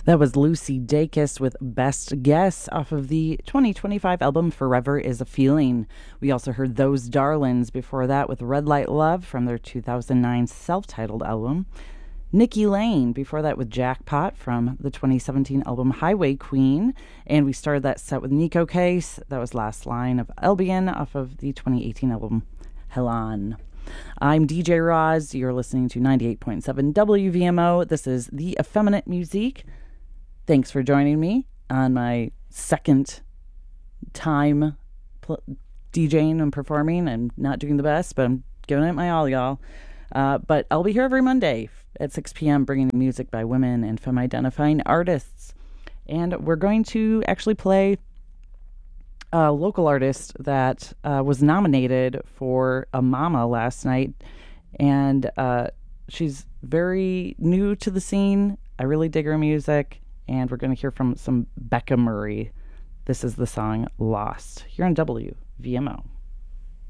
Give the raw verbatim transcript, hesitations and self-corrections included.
That was Lucy Dacus with Best Guess off of the twenty twenty-five album Forever is a Feeling. We also heard Those Darlings before that with Red Light Love from their two thousand nine self-titled album. Nikki Lane before that with Jackpot from the twenty seventeen album Highway Queen. And we started that set with Nico Case. That was Last Line of Albion off of the twenty eighteen album Helan. I'm D J Roz. You're listening to ninety-eight point seven W V M O. This is The Effeminate Musique. Thanks for joining me on my second time pl- DJing and performing. I'm not doing the best, but I'm giving it my all, y'all. Uh, but I'll be here every Monday at six p.m. bringing you music by women and femme-identifying artists. And we're going to actually play a local artist that uh, was nominated for a Mama last night. And uh, she's very new to the scene. I really dig her music. And we're going to hear from some Becca Murray. This is the song Lost here on W V M O.